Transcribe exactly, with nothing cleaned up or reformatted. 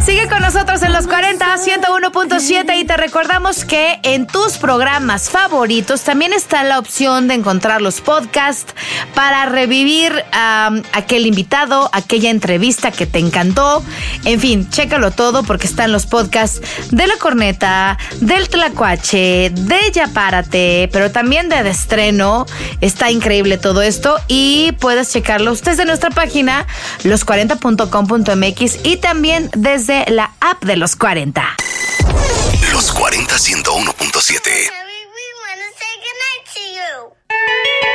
Sigue con nosotros en Los cuarenta, ciento uno punto siete, y te recordamos que en tus programas favoritos también está la opción de encontrar los podcasts para revivir um, aquel invitado, aquella entrevista que te encantó. En fin, chécalo todo porque están los podcasts de La Corneta, del Tlacuache, de Ya Párate, pero también de De Estreno. Está increíble todo esto y puedes checarlos desde nuestra página los cuarenta punto com punto m x y también desde la app de Los cuarenta. Los cuarenta, ciento uno punto siete.